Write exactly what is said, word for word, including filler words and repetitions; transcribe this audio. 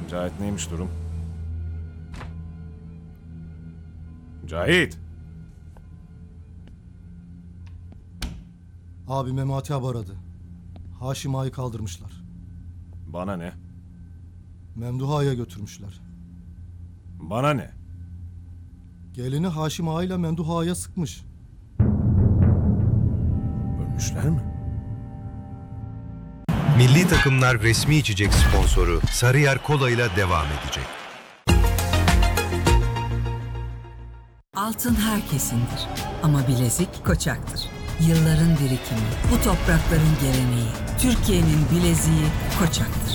Cahit neymiş durum? Cahit! Abi Memati abi aradı. Haşim Ağa'yı kaldırmışlar. Bana ne? Memduh Ağa'ya götürmüşler. Bana ne? Gelini Haşim Ağa ile Memduh Ağa'ya sıkmış. Ölmüşler mi? Milli takımlar resmi içecek sponsoru Sarıyer Kola ile devam edecek. Altın herkesindir ama bilezik Koçak'tır. Yılların birikimi, bu toprakların geleneği, Türkiye'nin bileziği Koçak'tır.